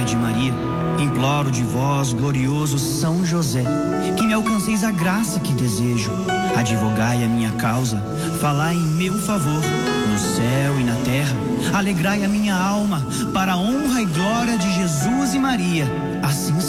de Maria, imploro de vós, glorioso São José, que me alcanceis a graça que desejo. Advogai a minha causa, falai em meu favor, no céu e na terra, alegrai a minha alma, para a honra e glória de Jesus e Maria. Assim